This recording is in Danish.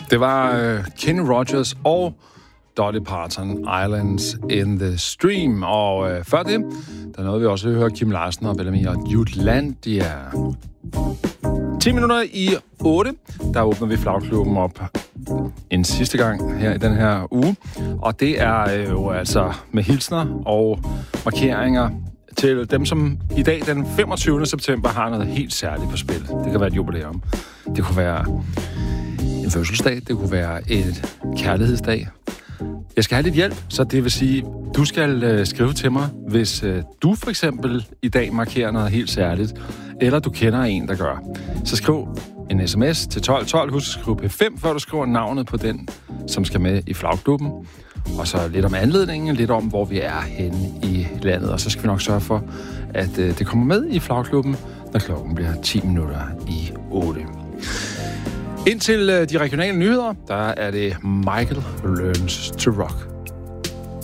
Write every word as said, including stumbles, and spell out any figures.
Det var øh, Kenny Rogers og Dolly Parton, Islands in the Stream. Og øh, før det, der nåede vi også at høre Kim Larsen og Bellamy og Jutlandia. ti minutter i otte, der åbner vi Flagklubben op en sidste gang her i den her uge. Og det er øh, jo altså med hilsner og markeringer til dem, som i dag den femogtyvende september har noget helt særligt på spil. Det kan være et jubilæum. Det kunne være en fødselsdag. Det kunne være et kærlighedsdag. Jeg skal have lidt hjælp, så det vil sige, du skal øh, skrive til mig, hvis øh, du for eksempel i dag markerer noget helt særligt, eller du kender en, der gør. Så skriv en sms til tolv tolv. Husk at skrive P fem, før du skriver navnet på den, som skal med i Flagklubben. Og så lidt om anledningen, lidt om, hvor vi er henne i landet. Og så skal vi nok sørge for, at øh, det kommer med i Flagklubben, når klokken bliver ti minutter i otte. Indtil øh, de regionale nyheder, der er det Michael Learns to Rock.